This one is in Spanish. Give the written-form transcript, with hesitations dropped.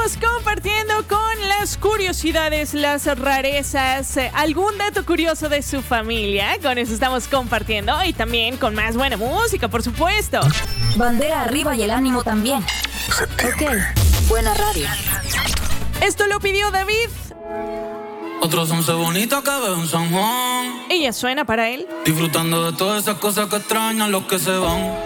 estamos compartiendo con las curiosidades, las rarezas, algún dato curioso de su familia. Con eso estamos compartiendo y también con más buena música, por supuesto. Bandera arriba y el ánimo también. Ok, buena radio. Esto lo pidió David. Otros 11 bonitos que veo en San Juan. Ella suena para él. Disfrutando de todas esas cosas que extrañan los que se van.